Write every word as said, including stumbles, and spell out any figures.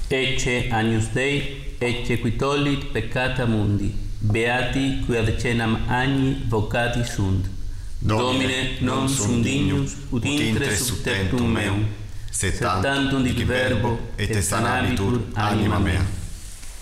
Ecce Agnus Dei, ecce qui tollit peccata mundi, beati qui ad cenam agni vocati sunt. Domine, non sum dignus, ut intre subtectum meum, sed tantum dic verbo, et sanabitur anima mea.